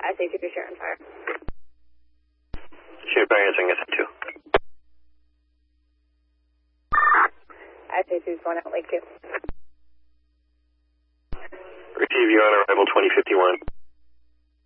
SA2 to Sharon Fire. Sharon Fire answering SA2. SA2 is going out Lake 2. Receive you on arrival 2051.